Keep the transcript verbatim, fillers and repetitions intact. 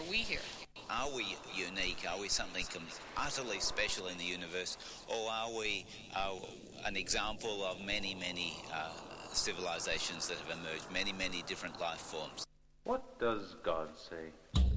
we here? Are we unique? Are we something utterly special in the universe? Or are we uh, an example of many, many uh, civilizations that have emerged, many, many different life forms? What does God say?